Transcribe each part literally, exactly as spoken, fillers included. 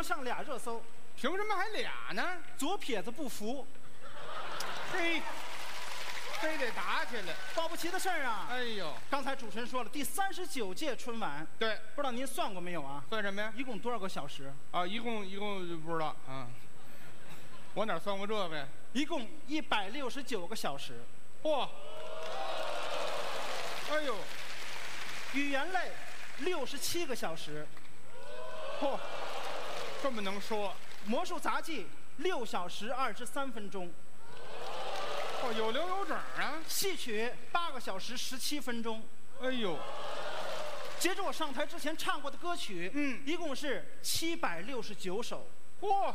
上俩热搜， 凭什么还俩呢？ 左撇子不服， 嘿，非得打起来。 保不齐的事儿啊！ 哎呦， 刚才主持人说了，第三十九届春晚， 对， 不知道您算过没有啊？ 算什么呀？ 一共多少个小时？ 啊，一共一共就不知道啊。我哪算过这个呀？ 一共一百六十九个小时。 嚯！哎呦， 语言类六十七个小时。 嚯，这么能说？ 魔术杂技六小时二十三分钟。 哦，有零有整啊！ 戏曲八个小时十七分钟。 哎呦， 接着我上台之前唱过的歌曲， 嗯， 一共是七百六十九首。 嚯！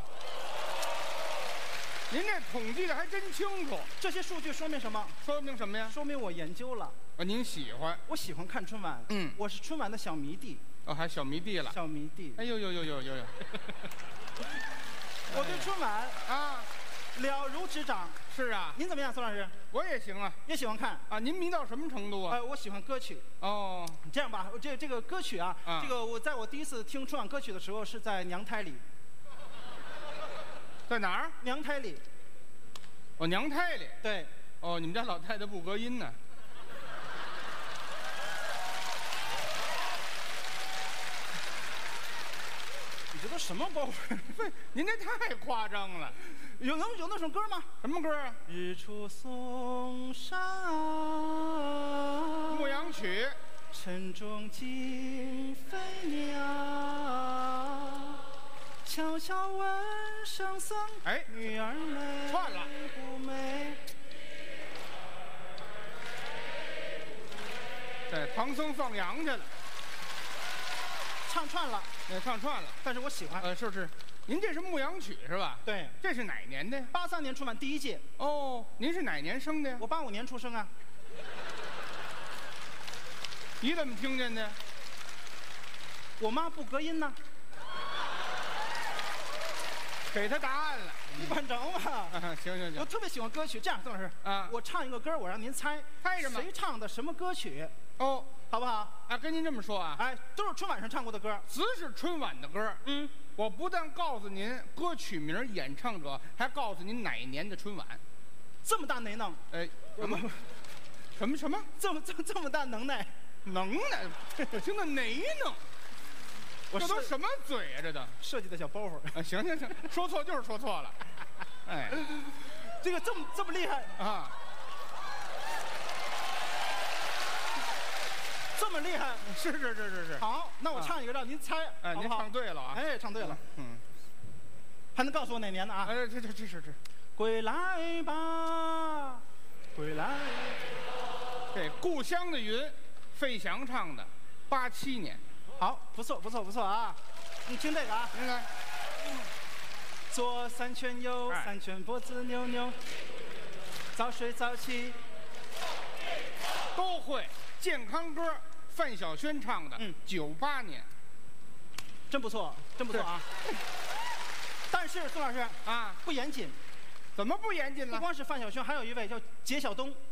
您这统计的还真清楚。 这些数据说明什么？ 说明什么呀？ 说明我研究了。 啊，您喜欢？ 我喜欢看春晚。 嗯， 我是春晚的小迷弟。 哦，还小迷弟了。 小迷弟。 哎呦呦呦呦呦呦！ 我对春晚啊了如指掌。 是啊。 您怎么样，宋老师？ 我也行啊。 也喜欢看啊？您迷到什么程度啊？ 呃，我喜欢歌曲。 哦。 这样吧，这这个歌曲啊， 啊这个我在我第一次听春晚歌曲的时候是在娘胎里。 在哪儿？ 娘胎里。 哦，娘胎里。 对。 哦，你们家老太太不隔音呢。 你这都什么包袱？ 不，您这太夸张了。 有能有那首歌吗？ 什么歌啊？ 日出嵩山， 牧羊曲。 晨钟惊飞鸟，悄悄问圣僧， 哎， 女儿美串了不美？ 对，唐僧放羊去了。 唱串了， 呃，唱串了， 但是我喜欢。 呃，是是，您这是牧羊曲是吧？ 对， 这是哪年的呀？ 八三年春晚第一届。 哦，您是哪年生的呀？ 我八五年出生啊。 你怎么听见的？ 我妈不隔音呢。 给他答案了。 一般整吧。 啊，行行行。 我特别喜欢歌曲，这样，宋老师啊， 我唱一个歌，我让您猜， 猜什么？ 谁唱的什么歌曲？ 哦， 好不好？ 啊，跟您这么说啊， 哎，都是春晚上唱过的歌。 只是春晚的歌。 嗯， 我不但告诉您歌曲名、演唱者，还告诉您哪一年的春晚。 这么大能耐？ 哎，什么？什么什么？ 这么这么这么大能耐？ 能耐？我听着哪能？ 我这都什么嘴啊？这都设计的小包袱。 啊，行行行，说错就是说错了。哎， 这个这么这么厉害啊！ 这么厉害？ 是是是是是。 好，那我唱一个让您猜， 哎，您唱对了啊！ 哎，唱对了。 嗯， 还能告诉我哪年的啊？ 哎，这这这是这。 归来吧，归来。 这《故乡的云》，费翔唱的，八七年。 好，不错不错不错啊！你听这个啊， 您看， 左三圈右三圈，脖子扭扭，早睡早起， 都会。健康歌，范晓萱唱的，嗯，九八年， 真不错，真不错啊！但是宋老师啊， 不严谨。 怎么不严谨了？ 不光是范晓萱，还有一位叫杰晓东。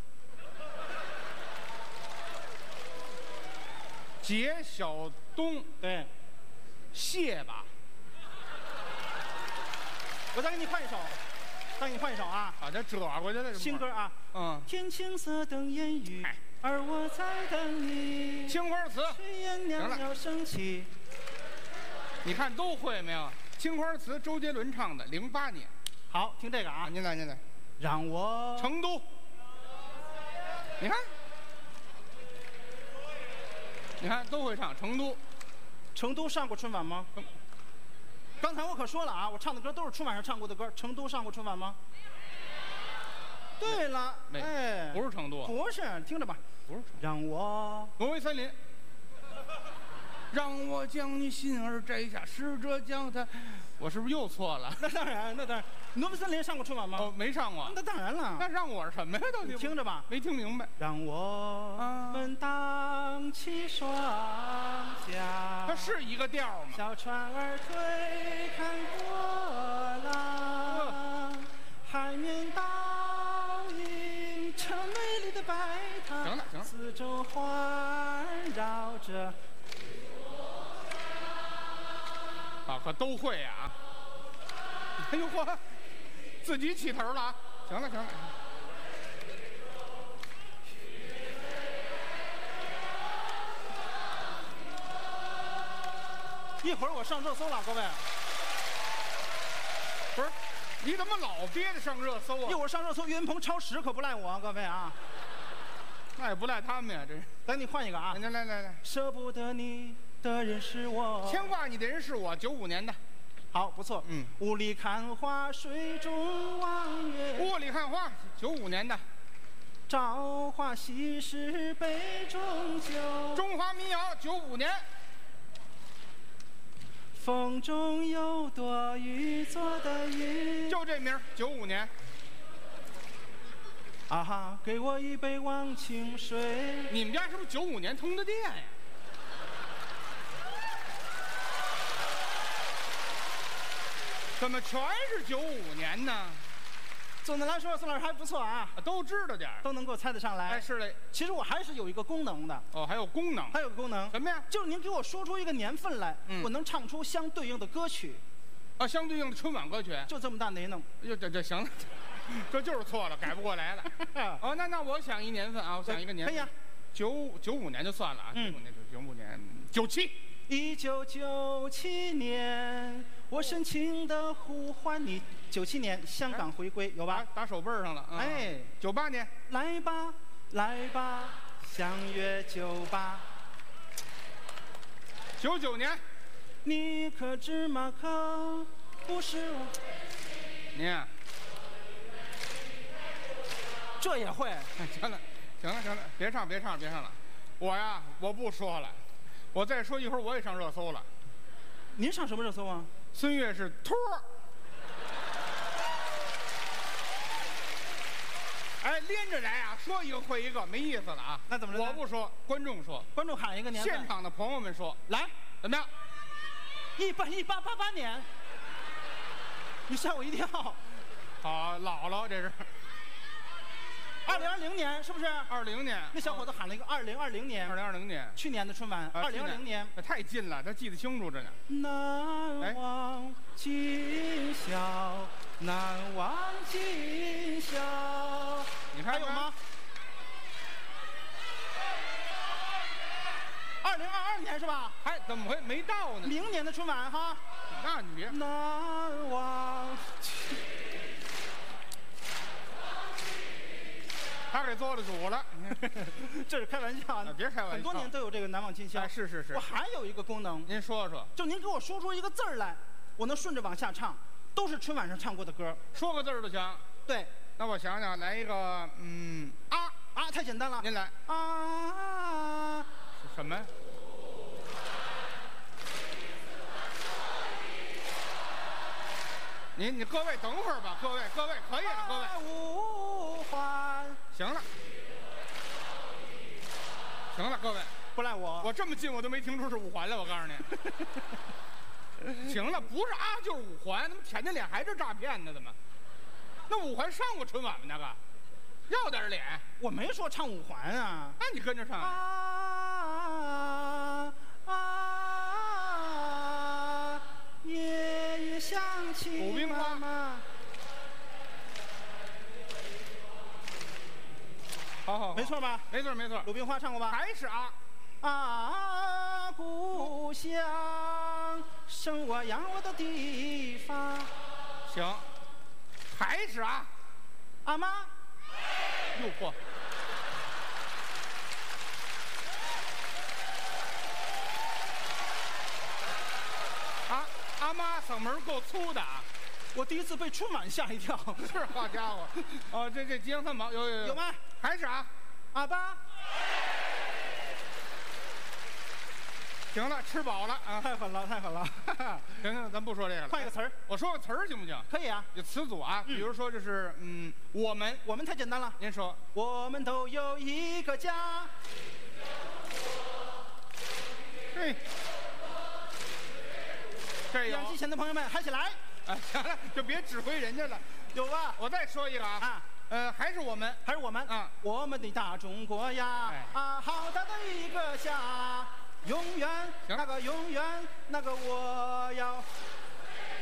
杰晓东， 对， 谢吧。 我再给你换一首，再给你换一首啊！ 把它折过去了。 新歌啊， 嗯。 天青色等烟雨，而我在等你。 青花瓷。 炊烟袅袅升起。 你看都会没有？青花瓷，周杰伦唱的，零八年。 好，听这个啊， 您来，您来。 让我。 成都。你看。你看都会唱成都， 成都上过春晚吗？刚才我可说了啊，我唱的歌都是春晚上唱过的歌。成都上过春晚吗？对了，哎， 不是成都， 不是，听着吧， 不是。 让我挪威森林，让我将你心儿摘下，试着将它。我是不是又错了？ 那当然，那当然。挪威森林上过春晚吗？ 哦，没上过。 那当然了。 那让我是什么呀？到底听着吧， 没听明白。 让我们荡起双桨。 它是一个调吗？ 小船儿推开波浪，海面倒映成美丽的白塔。 行了行了， 四周环绕着。 好啊，可都会呀、啊！哎呦嚯，自己起头了啊！行了行了， 一会儿我上热搜了，各位。 不是，你怎么老憋着上热搜啊？ 一会儿上热搜，岳云鹏超时可不赖我啊，各位啊。 那也不赖他们呀，这是。 等你换一个啊！ 来来来来， 舍不得你的人是我， 牵挂你的人是我，九五年的。 好，不错。 嗯， 雾里看花，水中望月。 雾里看花，九五年的。 朝花夕拾杯中酒。 中华民谣，九五年。 风中有朵雨做的云。 就这名，九五年。 啊哈，给我一杯忘情水。 你们家是不是九五年通的电呀？怎么全是九五年呢？ 总的来说，宋老师还不错啊， 都知道点都能够猜得上来。 哎，是嘞。 其实我还是有一个功能的。 哦，还有功能？ 还有个功能。 什么呀？ 就是您给我说出一个年份来，嗯、我能唱出相对应的歌曲。 啊，相对应的春晚歌曲。 就这么大能耐。 哟，这这行了，这就是错了，改不过来了。哦，那那我想一年份啊，我想一个年份。 可以啊。 九九五年就算了啊，九五年就九五年，九七。 一九九七年，我深情的呼唤你。九七年香港回归，有吧？ 打手背上了。 哎， 九八年， 来吧来吧，相约酒吧。 九九年， 你可知马可不是我？ 您啊， 这也会？ 行了行了行了，别唱别唱别唱了，我呀我不说了，我再说一会儿我也上热搜了。 您上什么热搜啊？ 孙越是托儿。哎，连着来啊，说一个会一个，没意思了啊。 那怎么着？ 我不说，观众说。 观众喊一个年份。 现场的朋友们说， 来， 怎么样？ 一八一八八八年。你吓我一跳。 好，姥姥这是。 二零二零年是不是？ 二零年。 那小伙子喊了一个二零二零年。 二零二零年。 去年的春晚。二零二零年。 太近了，他记得清楚着呢。 难忘今宵。难忘今宵。 你看还有吗？二零二二年是吧？ 还怎么会没到呢？ 明年的春晚哈。 那你别。 难忘。 他给做了主了。 这是开玩笑。 啊、别开玩笑。 很多年都有这个难忘今宵。 哎，是是是。 我还有一个功能。 您说说。 就您给我说出一个字儿来，我能顺着往下唱。都是春晚上唱过的歌， 说个字儿就行。 对， 那我想想，来一个，嗯，啊啊，太简单了。 您来啊， 是什么？您你各位等会儿吧，各位各位可以了，各位。 无欢。 行了，行了，各位不赖我， 我这么近我都没听出是五环来，我告诉你。行了，不是啊，就是五环，怎么舔着脸还是诈骗呢？怎么？那五环上过春晚吗？那个，要点脸。 我没说唱五环啊。 那你跟着唱。 啊啊！夜夜想起鲁冰花。好好， 没错吧？ 没错没错。 鲁冰花唱过吧？ 还是啊。 啊，故乡，生我养我的地方。 行，还是啊， 阿妈。 诱惑。啊，阿妈嗓门够粗的啊！ 我第一次被春晚吓一跳。 是好家伙，哦，这这吉祥三宝有有有有吗？ 还是啊， 阿爸。 行了，吃饱了啊！ 太狠了，太狠了！ 行行，咱不说这个了， 换一个词儿。 我说个词儿行不行？ 可以啊。 就词组啊，比如说就是嗯，我们， 我们太简单了。 您说， 我们都有一个家。 对，这有。 电视机前的朋友们，嗨起来！ 啊，行了，就别指挥人家了， 有吧？ 我再说一个啊。 啊。 呃，还是我们， 还是我们啊， 我们的大中国呀， 哎、 啊，好大的一个家。 永远， 行那个永远，那个我要